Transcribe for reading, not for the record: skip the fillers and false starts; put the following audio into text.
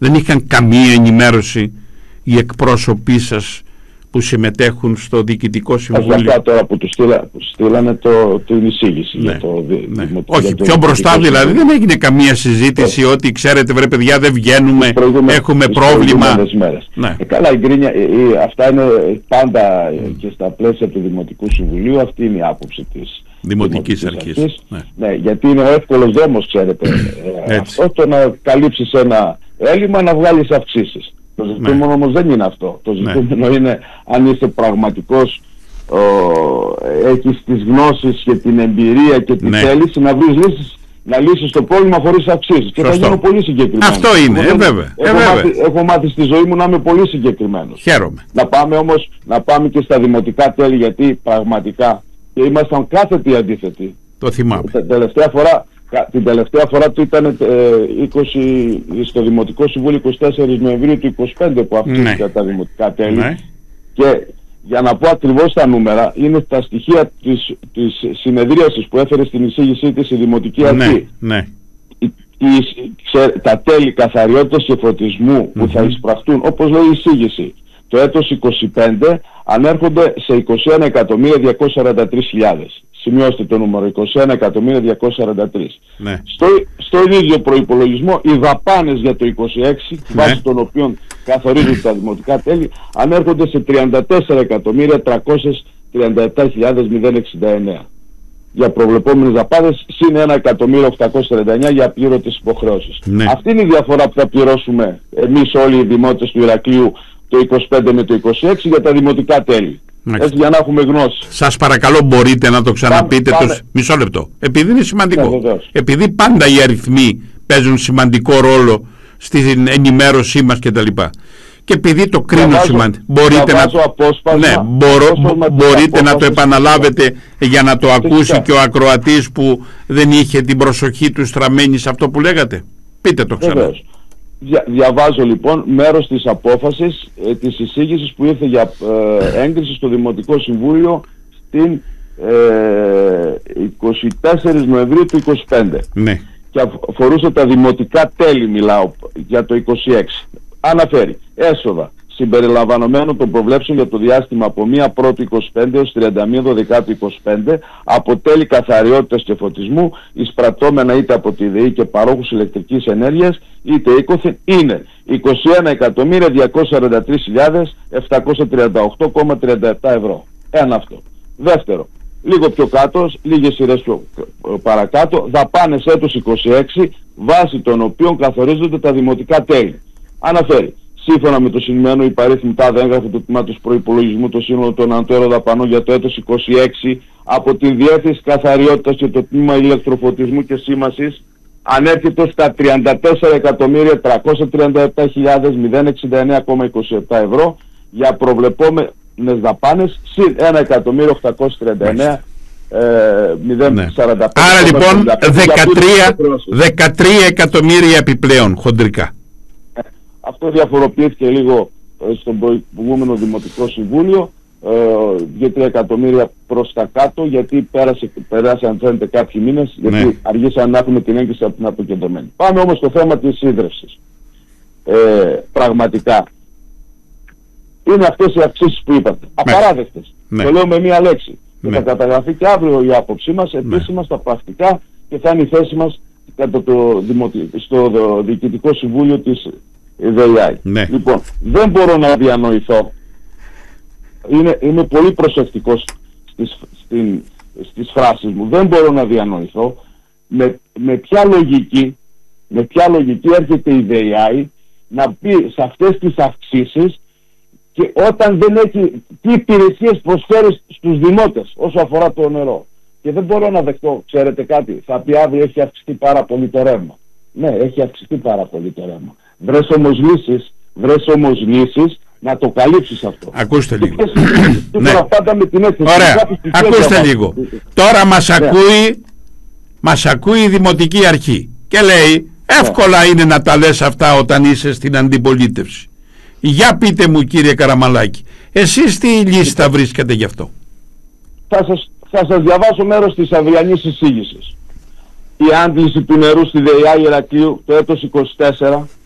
Δεν είχαν καμία ενημέρωση οι εκπρόσωποι σας που συμμετέχουν στο Διοικητικό Συμβούλιο? Αυτά τώρα που του στείλανε την εισήγηση. Ναι, για το, ναι. Όχι, για πιο μπροστά δηλαδή δεν έγινε καμία συζήτηση ότι ξέρετε βρε παιδιά δεν βγαίνουμε, έχουμε πρόβλημα. Ναι. Καλά, η γκρίνια, αυτά είναι πάντα και στα πλαίσια του Δημοτικού Συμβουλίου, αυτή είναι η άποψη της Δημοτικής Αρχής. Ναι, γιατί είναι ο εύκολος δρόμος, ξέρετε, αυτό το να καλύψεις ένα έλλειμμα, να βγάλεις αυξήσεις. Το ζητούμενο όμως δεν είναι αυτό. Το ζητούμενο είναι αν είσαι πραγματικός, έχεις τις γνώσεις και την εμπειρία και τη θέληση να βρεις λύσεις, να λύσεις το πρόβλημα χωρίς αυξήσεις. Και θα γίνω πολύ συγκεκριμένος. Αυτό είναι, βέβαια. Έχω μάθει στη ζωή μου να είμαι πολύ συγκεκριμένος. Χαίρομαι. Να πάμε και στα δημοτικά τέλη, γιατί πραγματικά και ήμασταν κάθετοι αντίθετοι. Το θυμάμαι. Την τελευταία φορά του ήταν στο Δημοτικό Συμβούλιο 24 Νοεμβρίου του 25 που αυξήθηκαν τα δημοτικά τέλη. Ναι. Και για να πω ακριβώς τα νούμερα, είναι τα στοιχεία της συνεδρίασης που έφερε στην εισήγησή της η Δημοτική Αρχή. Ναι. Τα τέλη καθαριότητας και φωτισμού που θα εισπραχτούν, όπως λέει η εισήγηση, το έτος 25 ανέρχονται σε 21.243.000. Σημειώστε το νούμερο, 21.243. Ναι. Στο ίδιο προϋπολογισμό οι δαπάνες για το 26, βάσει των οποίων καθορίζουν τα δημοτικά τέλη, ανέρχονται σε 34.337.069 για προβλεπόμενες δαπάνες, συν 1.839 για απλήρωτες υποχρεώσεις. Ναι. Αυτή είναι η διαφορά που θα πληρώσουμε εμείς όλοι οι δημότες του Ηρακλείου το 25 με το 26 για τα δημοτικά τέλη. Έτσι, για να έχουμε γνώση. Σας παρακαλώ, μπορείτε να το ξαναπείτε? Μισό λεπτό. Επειδή είναι σημαντικό. Επειδή πάντα οι αριθμοί παίζουν σημαντικό ρόλο στην ενημέρωσή μας κτλ. Και επειδή το κρίνω σημαντικό, μπορείτε να το επαναλάβετε για να το ακούσει και ο ακροατής που δεν είχε την προσοχή του στραμμένη σε αυτό που λέγατε? Πείτε το ξανά. Διαβάζω λοιπόν μέρος της απόφασης της εισήγησης που ήρθε για έγκριση στο Δημοτικό Συμβούλιο στην 24 Νοεμβρίου του 25. Ναι. Και αφορούσε τα δημοτικά τέλη, μιλάω για το 26. Αναφέρει έσοδα συμπεριλαμβανομένων των προβλέψεων για το διάστημα από 1 Πρώτου 25 έως 31 Δεκάτου 25 από τέλη καθαριότητας και φωτισμού εισπρατώμενα είτε από τη ΔΕΗ και παρόχους ηλεκτρικής ενέργειας είτε οίκοθεν είναι 21.243.738,37 ευρώ. Ένα αυτό. Δεύτερο, λίγο πιο κάτω, λίγες σειρές πιο παρακάτω, δαπάνες έτους 26 βάσει των οποίων καθορίζονται τα δημοτικά τέλη. Αναφέρει σύμφωνα με το συνημένο υπαρίθμου τάδε έγγραφο του τμήματος προϋπολογισμού το σύνολο των ανωτέρων δαπανών για το έτος 26 από την Διεύθυνση Καθαριότητας και το τμήμα ηλεκτροφωτισμού και σήμασης ανέρχεται στα 34.337.069,27 ευρώ για προβλεπόμενες δαπάνες συν 1.839.045. Άρα λοιπόν 13 εκατομμύρια επιπλέον χοντρικά. Αυτό διαφοροποιήθηκε λίγο στον προηγούμενο Δημοτικό Συμβούλιο, 2-3 εκατομμύρια προς τα κάτω, γιατί πέρασαν φαίνεται κάποιοι μήνες, γιατί αργήσαν να έχουμε την έγκριση από την αποκεντρωμένη. Πάμε όμως στο θέμα της ίδρυυσης. Πραγματικά είναι αυτές οι αυξήσεις που είπατε απαράδεκτες. Το λέω με μία λέξη. Και θα καταγραφεί και αύριο η άποψή μας επίσημα στα πρακτικά και θα είναι η θέση μας στο Διοικητικό Συμβούλιο της ΔΕΙΑΗ. Λοιπόν, δεν μπορώ να διανοηθώ, είμαι πολύ προσεκτικός στις φράσεις μου, δεν μπορώ να διανοηθώ με ποια λογική έρχεται η ΔΕΙΑΗ να πει σε αυτές τις αυξήσεις και όταν δεν έχει τι υπηρεσίες προσφέρει στους δημότες όσο αφορά το νερό. Και δεν μπορώ να δεχτώ, ξέρετε κάτι, θα πει αύριο έχει αυξηθεί πάρα πολύ το ρεύμα. Ναι, έχει αυξηθεί πάρα πολύ το ρεύμα. Βρες όμως λύσεις να το καλύψεις αυτό. Ακούστε λίγο. Ωραία, ακούστε λίγο. Τώρα μας ακούει η Δημοτική Αρχή και λέει εύκολα είναι να τα λες αυτά όταν είσαι στην αντιπολίτευση. Για πείτε μου κύριε Καραμαλάκη, εσείς τι λίστα βρίσκετε γι' αυτό? Θα σας διαβάσω μέρος της αυριανής εισήγησης. Η άντληση του νερού στη ΔΕΙΑΗ Ηρακλείου το έτος 24